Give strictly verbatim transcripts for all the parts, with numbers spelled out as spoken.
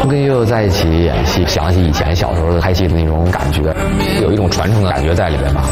跟悠悠在一起演戏，想起以前小时候拍戏的那种感觉，有一种传承的感觉在里面吧。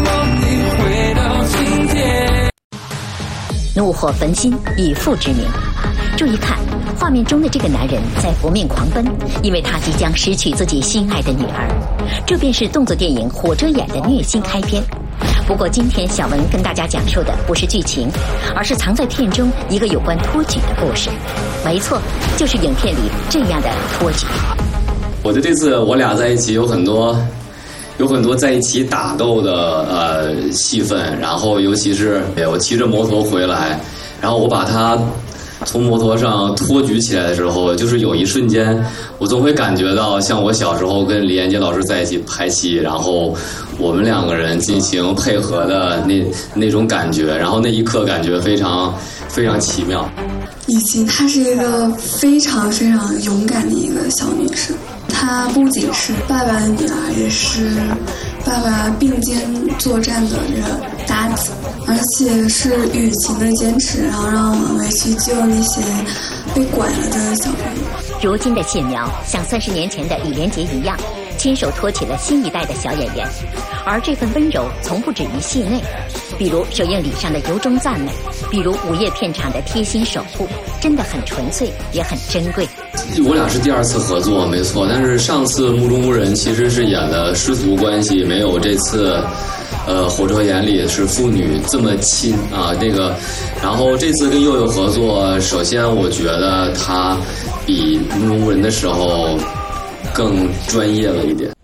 怒火焚心，以父之名。注意看，画面中的这个男人在搏命狂奔，因为他即将失去自己心爱的女儿。这便是动作电影《火遮眼》的虐心开篇。不过今天小文跟大家讲述的不是剧情，而是藏在片中一个有关托举的故事。没错，就是影片里这样的托举。 我觉得这次我俩在一起有很多有很多在一起打斗的呃戏份，然后尤其是我骑着摩托回来，然后我把他从摩托上托举起来的时候，就是有一瞬间我总会感觉到像我小时候跟李连杰老师在一起拍戏，然后我们两个人进行配合的那那种感觉，然后那一刻感觉非常非常奇妙。 以及她是一个非常非常勇敢的一个小女生，她不仅是爸爸的女儿，也是爸爸并肩作战的这个搭子，而且是雨晴的坚持，然后让我们去救那些被拐了的小朋友。 如今的谢苗像三十年前的李连杰一样，亲手托起了新一代的小演员，而这份温柔从不止于戏内，比如首映礼上的由衷赞美，比如午夜片场的贴心守护，真的很纯粹，也很珍贵。 我俩是第二次合作，没错，但是上次《目中无人》其实是演的师徒关系，没有这次呃《火遮眼》里是父女这么亲啊。那个，然后这次跟佑佑合作，首先我觉得他比《目中无人》的时候更专业了一点。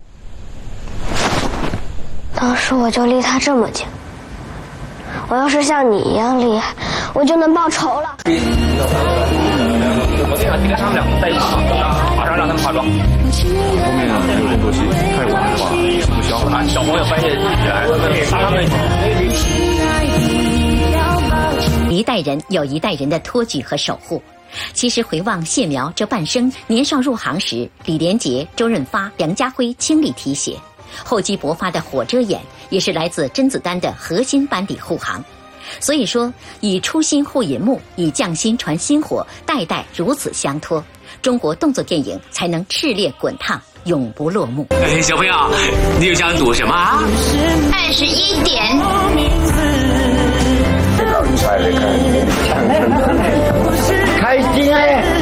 当时我就离他这么近，我要是像你一样厉害，我就能报仇了。 我这样今天他们俩在一起，马上让他们化妆。后面还有动作戏，太晚的话吃不消。把小朋友半夜起来，杀他们。 一代人有一代人的托举和守护。其实回望谢苗这半生，年少入行时，李连杰、周润发、梁家辉倾力提携，厚积薄发的火遮眼也是来自甄子丹的核心班底护航。所以说，以初心护银幕，以匠心传薪火，代代如此相托，中国动作电影才能炽烈滚烫，永不落幕。 哎，小朋友，你又想赌什么啊？ 二十一点。 这老菜的看，开心哎！